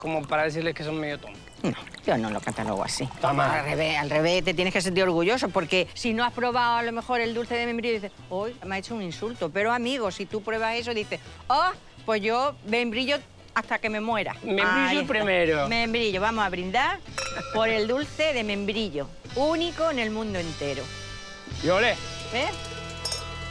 como para decirles que son medio tontos. No, yo no lo catalogo así. Toma. Al revés, te tienes que sentir orgulloso, porque si no has probado a lo mejor el dulce de membrillo, dices, hoy me ha hecho un insulto. Pero, amigo, si tú pruebas eso, dices, oh, pues yo membrillo hasta que me muera. Membrillo primero. Membrillo, vamos a brindar por el dulce de membrillo, único en el mundo entero. Y olé. ¿Ves?